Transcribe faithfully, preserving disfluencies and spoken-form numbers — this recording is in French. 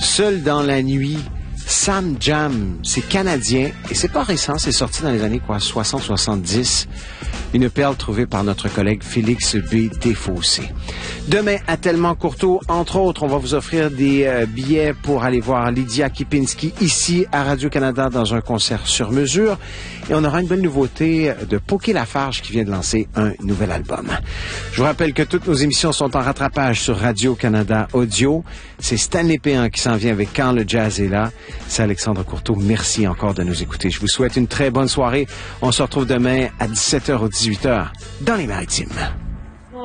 Seul dans la nuit, Sam Jam, c'est canadien et c'est pas récent, c'est sorti dans les années quoi, soixante soixante-dix. Une perle trouvée par notre collègue Félix B. Desfossés. Demain, à Tellement Courteau, entre autres, on va vous offrir des euh, billets pour aller voir Lydia Kipinski ici à Radio-Canada dans un concert sur mesure. Et on aura une belle nouveauté de Poké Lafarge qui vient de lancer un nouvel album. Je vous rappelle que toutes nos émissions sont en rattrapage sur Radio-Canada Audio. C'est Stanley Péan qui s'en vient avec Quand le jazz est là. C'est Alexandre Courteau. Merci encore de nous écouter. Je vous souhaite une très bonne soirée. On se retrouve demain à dix-sept heures ou dix-huit heures dans les Maritimes.